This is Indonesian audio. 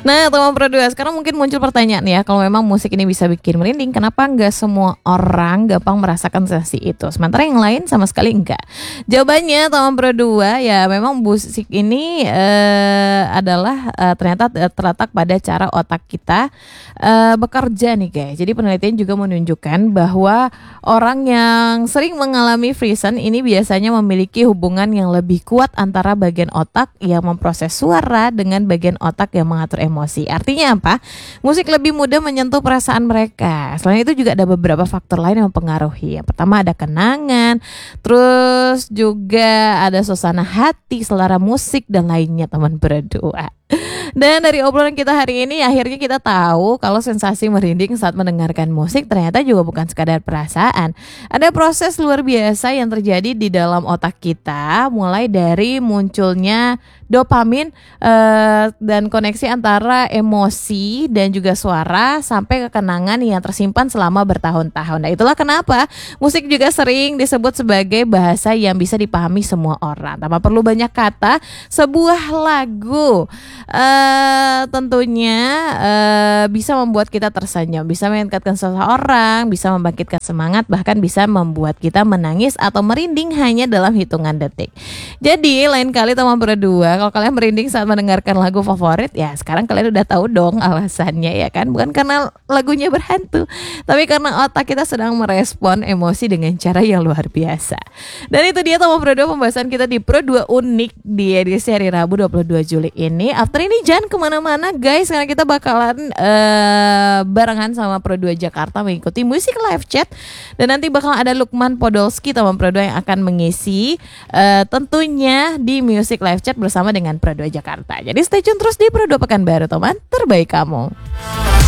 Nah, teman Pro 2, sekarang mungkin muncul pertanyaan ya, kalau memang musik ini bisa bikin merinding, kenapa nggak semua orang gampang merasakan sensasi itu, sementara yang lain sama sekali enggak? Jawabannya teman Pro 2, ya memang musik ini adalah ternyata terletak pada cara otak kita bekerja nih guys. Jadi penelitian juga menunjukkan bahwa orang yang sering mengalami frisson ini biasanya memiliki hubungan yang lebih kuat antara bagian otak yang memproses suara dengan bagian otak yang mengatur emosi. Artinya apa? Musik lebih mudah menyentuh perasaan mereka. Selain itu juga ada beberapa faktor lain yang mempengaruhi. Yang pertama ada kenangan, terus juga ada suasana hati, selera musik dan lainnya teman berdua. Dan dari obrolan kita hari ini akhirnya kita tahu kalau sensasi merinding saat mendengarkan musik ternyata juga bukan sekadar perasaan. Ada proses luar biasa yang terjadi di dalam otak kita, mulai dari munculnya dopamin dan koneksi antara emosi dan juga suara sampai ke kenangan yang tersimpan selama bertahun-tahun. Nah, itulah kenapa musik juga sering disebut sebagai bahasa yang bisa dipahami semua orang. Tanpa perlu banyak kata, sebuah lagu tentunya bisa membuat kita tersenyum, bisa mengangkatkan seseorang, bisa membangkitkan semangat, bahkan bisa membuat kita menangis atau merinding hanya dalam hitungan detik. Jadi lain kali teman berdua, kalau kalian merinding saat mendengarkan lagu favorit, ya sekarang kalian udah tahu dong alasannya ya kan, bukan karena lagunya berhantu, tapi karena otak kita sedang merespon emosi dengan cara yang luar biasa. Dan itu dia teman berdua pembahasan kita di Pro 2 Unik di edisi hari Rabu 22 Juli ini. After ini jangan kemana-mana guys, karena kita bakalan barengan sama Pro 2 Jakarta mengikuti musik live chat. Dan nanti bakal ada Lukman Podolski teman Pro 2 yang akan mengisi tentunya di music live chat bersama dengan Pro 2 Jakarta. Jadi stay tune terus di Pro 2 Pekanbaru teman terbaik kamu.